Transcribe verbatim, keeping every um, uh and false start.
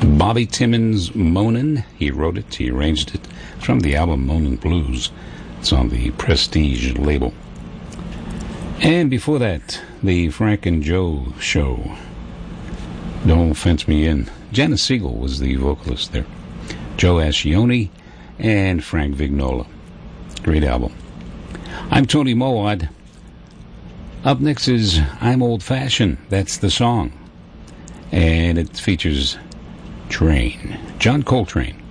Bobby Timmons, Moanin'. He wrote it, he arranged it. It's from the album Moanin' Blues. It's on the Prestige label. And before that, the Frank and Joe Show. Don't Fence Me In. Janis Siegel was the vocalist there. Joe Ascione and Frank Vignola. Great album. I'm Tony Mowat. Up next is I'm Old Fashioned. That's the song. And it features Train. John Coltrane.